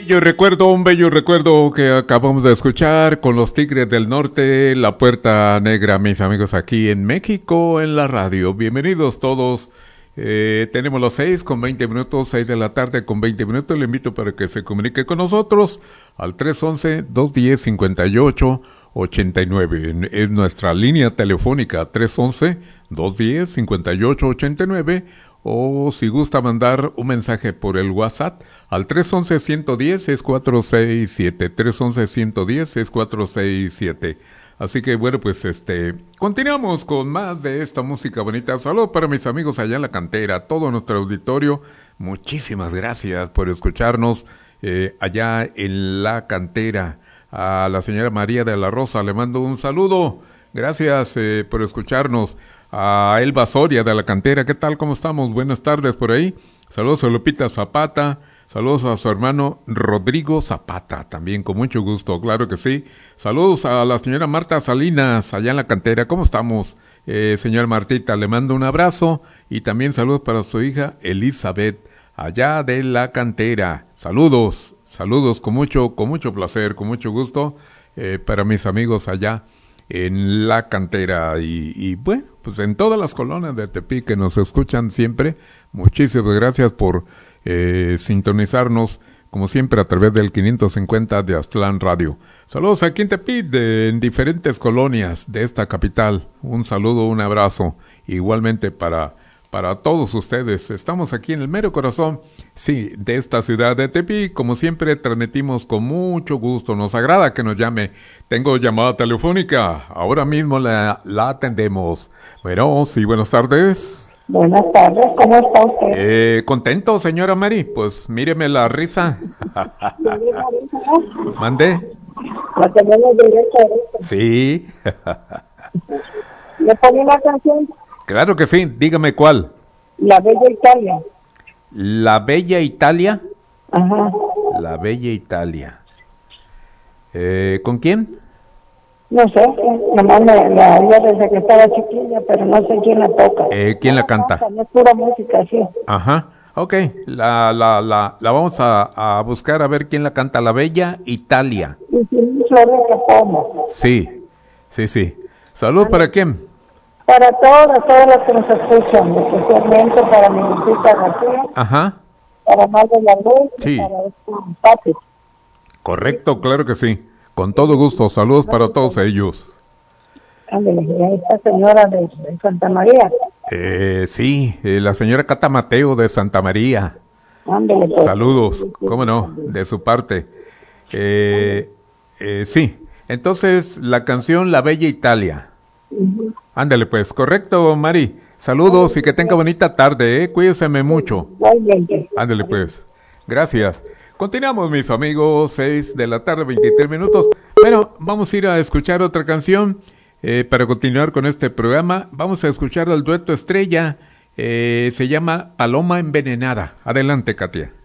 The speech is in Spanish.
Un bello recuerdo que acabamos de escuchar con los Tigres del Norte, La Puerta Negra, mis amigos, aquí en México, en la radio. Bienvenidos todos. Tenemos las 6:20, 6 de la tarde con 20 minutos. Le invito para que se comunique con nosotros al 311-210-5889. Es nuestra línea telefónica, 311-210-5889. O si gusta mandar un mensaje por el WhatsApp al 311-110-6467, 311-110-6467. Así que bueno, pues continuamos con más de esta música bonita. Saludos para mis amigos allá en la cantera, todo nuestro auditorio. Muchísimas gracias por escucharnos allá en la cantera. A la señora María de la Rosa le mando un saludo. Gracias por escucharnos. A Elba Soria de la cantera, ¿qué tal? ¿Cómo estamos? Buenas tardes por ahí. Saludos a Lupita Zapata, saludos a su hermano Rodrigo Zapata, también con mucho gusto, claro que sí. Saludos a la señora Marta Salinas, allá en la cantera, ¿cómo estamos? Señora Martita, le mando un abrazo y también saludos para su hija Elizabeth, allá de la cantera. Saludos con mucho placer, con mucho gusto, para mis amigos allá en la cantera y bueno, pues en todas las colonias de Tepic que nos escuchan siempre. Muchísimas gracias por sintonizarnos como siempre a través del 550 de Aztlán Radio. Saludos aquí en Tepic, en diferentes colonias de esta capital. Un saludo, un abrazo igualmente para todos ustedes. Estamos aquí en el mero corazón, sí, de esta ciudad de Tepic. Como siempre, transmitimos con mucho gusto. Nos agrada que nos llame. Tengo llamada telefónica. Ahora mismo la atendemos. Bueno, sí, buenas tardes. Buenas tardes, ¿cómo está usted? Contento, señora Mari. Pues míreme la risa. ¿Mande? La tenemos derecho a eso. Sí. ¿Le pone una canción? Claro que sí, dígame cuál. La Bella Italia. ¿La Bella Italia? Ajá. La Bella Italia. ¿Con quién? No sé, nomás la oía desde que estaba chiquilla, pero no sé quién la toca. ¿Quién la canta? No es pura música, sí. Ajá, ok, la vamos a buscar a ver quién la canta, La Bella Italia. Y sin flores que como. Sí. ¿Salud para quién? Para todas las que nos escuchan, especialmente para mi hijita García, ajá, para Madre la Luz, sí, y para Pati. Correcto, claro que sí. Con todo gusto, saludos para todos ellos. Ándale, y esta señora de Santa María. Sí, la señora Cata Mateo de Santa María. Ándale, pues. Saludos, cómo no, de su parte. Sí, entonces la canción La Bella Italia. Ándale pues, correcto, Mari. Saludos y que tenga bonita tarde, cuídeseme mucho. Ándale pues, gracias. Continuamos, mis amigos, 6 de la tarde, 23 minutos. Bueno, vamos a ir a escuchar otra canción para continuar con este programa. Vamos a escuchar al dueto estrella, se llama Paloma Envenenada. Adelante, Katia.